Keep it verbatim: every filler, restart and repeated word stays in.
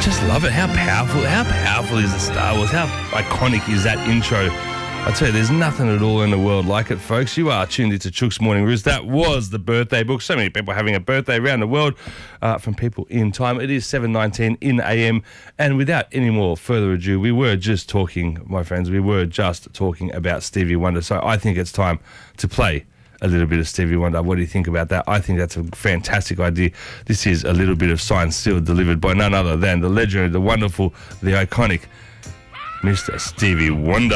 Just love it. How powerful, how powerful is the Star Wars? How iconic is that intro? I tell you, there's nothing at all in the world like it, folks. You are tuned into Chook's Morning Roost. That was the birthday book. So many people having a birthday around the world uh, from people in time. It is seven nineteen in A M. And without any more further ado, we were just talking, my friends, we were just talking about Stevie Wonder. So I think it's time to play a little bit of Stevie Wonder. What do you think about that? I think that's a fantastic idea. This is a little bit of science still delivered by none other than the legendary, the wonderful, the iconic Mister Stevie Wonder.